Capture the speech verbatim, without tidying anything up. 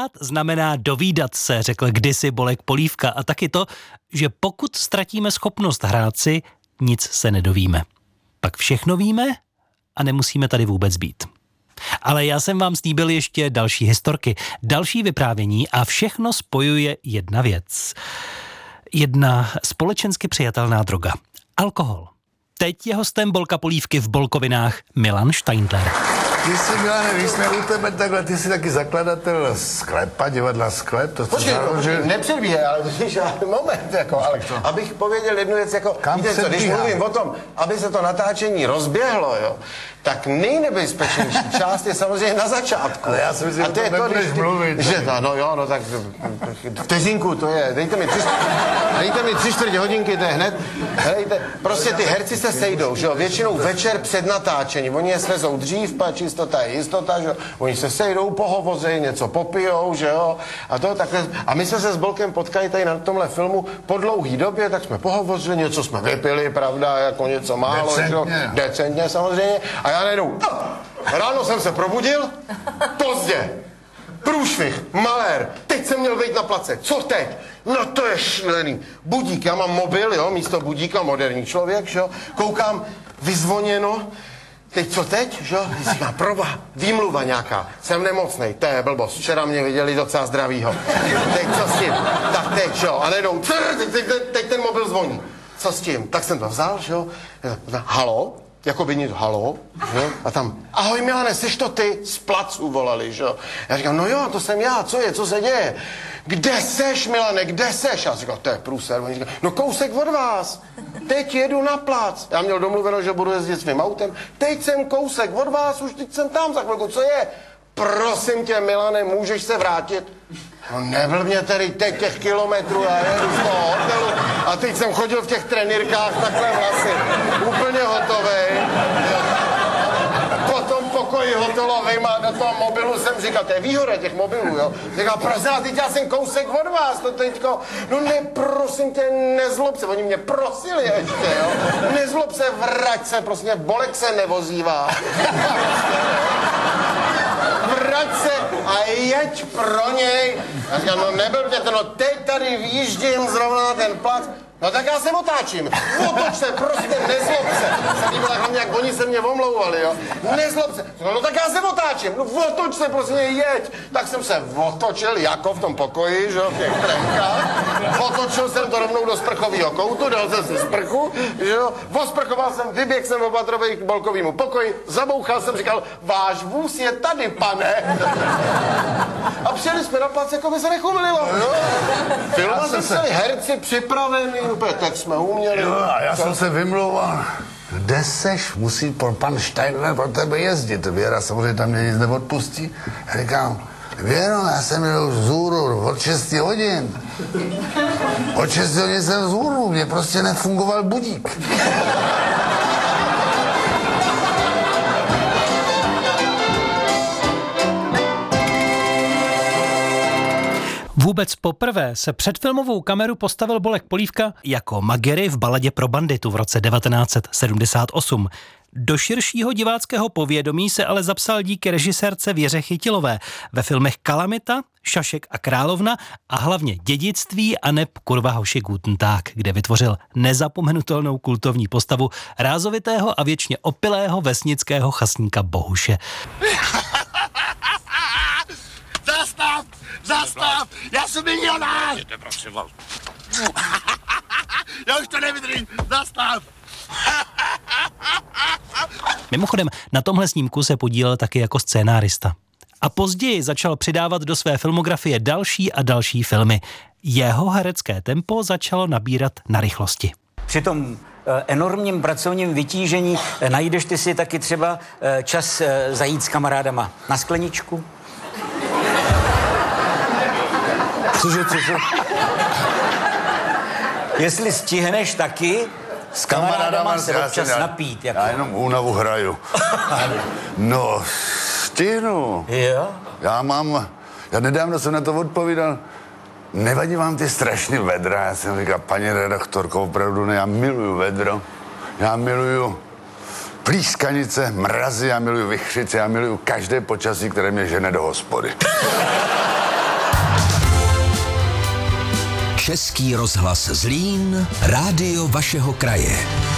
Hrát znamená dovídat se, řekl kdysi Bolek Polívka, a taky to, že pokud ztratíme schopnost hrát si, nic se nedovíme. Pak všechno víme a nemusíme tady vůbec být. Ale já jsem vám slíbil ještě další historky, další vyprávění a všechno spojuje jedna věc. Jedna společensky přijatelná droga. Alkohol. Teď je hostem Bolka Polívky v Bolkovinách Milan Steindler. Ty jsi, Milane, když jsme u tebe takhle, ty jsi taky zakladatel sklepa, divadla Sklep. To Počkej, no, že... nepředbíhej, ale víš, moment, jako, ale abych pověděl jednu věc, jako, kam víte co, když bíhá? Mluvím o tom, aby se to natáčení rozběhlo, jo, tak nejnebezpečnější část je samozřejmě na začátku. Ale já si myslím, že to nebudeš mluvit. Že to, no jo, no tak vteřinku to je, dejte mi tři, dejte mi tři čtvrtě hodinky, to je hned, dejte, prostě ty herci se sejdou, že jo, většinou večer před natáčením, oni je svezou dřív, pa čistota je jistota, že jo, oni se sejdou, pohovoří, něco popijou, že jo, a to takhle, a my jsme se s Bolkem potkali tady na tomhle filmu po dlouhý době, tak jsme pohovořili, něco jsme vypili, pravda, jako něco málo, decentně, že jo, decentně samozřejmě, a já najednou, ráno jsem se probudil, pozdě, průšvih, malér, teď jsem měl vejít na place, co teď? No to je šílený. Budík, já mám mobil, jo, místo budíka, moderní člověk, že jo, koukám, vyzvoněno, teď co teď, že jo, říká, proba, výmluva nějaká, jsem nemocnej, to je blbost, včera mě viděli docela zdravýho, teď co s tím, tak teď, že jo, a nejdou, teď, teď, teď ten mobil zvoní, co s tím, tak jsem to vzal, že jo, halo? Jako by nic, halo, že? A tam, ahoj Milane, jsi to ty? Z placu volali, že jo. Já říkám, no jo, to jsem já, co je, co se děje? Kde seš, Milane, kde seš? Já říkám, to je průser. Oni říkají, no kousek od vás, teď jedu na plac. Já měl domluveno, že budu jezdit svým autem. Teď jsem kousek od vás, už teď jsem tam za chvilku, co je? Prosím tě, Milane, můžeš se vrátit? No nebyl mě tady teď těch kilometrů, já jedu z toho hotelu a teď jsem chodil v těch trenýrkách takhle vlasy, úplně hotovej. Po tom pokoji hotelovým a do toho mobilu jsem říkal, to je výhoda těch mobilů, jo. Říkal, prosím, a teď já jsem kousek od vás, to teďko, no ne, prosím tě, nezlob se, oni mě prosili ještě, jo. Nezlob se, vrať se, prosím tě, Bolek se nevozívá. Vrať se a jeď pro něj. Já říkám, no nebyl mě to, no teď tady výjíždím zrovna na ten plac. No tak já se otáčím. Otoč se, prostě nezlob se. Se líbilo hlavně, jak oni se mě omlouvali, jo. Nezlob se. No, no tak já se otáčím. No otoč se, prostě jeď. Tak jsem se otočil jako v tom pokoji, že jo, v těch trenkách. Otočil jsem to rovnou do sprchového koutu, dal jsem si sprchu, že jo. Osprchoval jsem, vyběhl jsem opatrovej k Bolkovému pokoji, zabouchal jsem, říkal, váš vůz je tady, pane. A přijeli jsme na plac, jako by se nechumililo, jo. Filma jsme se herci připraveni, úplně tak jsme uměli. Jo, a já jsem se vymlouval. Kde seš? Musí pan Steindler pro tebe jezdit. Věra samozřejmě tam mě nic neodpustí. Já říkám, Věro, já jsem jel z Úru od šesti hodin. Od šesti hodin jsem z Úru, mě prostě nefungoval budík. Vůbec poprvé se před filmovou kameru postavil Bolek Polívka jako Magery v baladě pro banditu v roce devatenáct set sedmdesát osm. Do širšího diváckého povědomí se ale zapsal díky režisérce Věře Chytilové ve filmech Kalamita, Šašek a královna a hlavně Dědictví a neb kurva hoši Guten Tag, kde vytvořil nezapomenutelnou kultovní postavu rázovitého a věčně opilého vesnického chasníka Bohuše. Zastav! Zastav! Já jsem milionář! Já už to nevydržím! Zastav! Mimochodem, na tomhle snímku se podílel taky jako scénárista. A později začal přidávat do své filmografie další a další filmy. Jeho herecké tempo začalo nabírat na rychlosti. Při tom enormním pracovním vytížení najdeš ty si taky třeba čas zajít s kamarádama na skleničku? Cože, cože? Jestli stihneš taky s kamarádama se občas já, napít. Jako. Já jenom únavu hraju. No, stihnu. Jo? Já mám, já nedávno jsem na to odpovídal, nevadí vám ty strašný vedra? Já jsem říkal, paní redaktorko, opravdu ne, já miluju vedro. Já miluju plískanice, mrazy, já miluju vichřice, já miluju každé počasí, které mě žene do hospody. Český rozhlas Zlín, rádio vašeho kraje.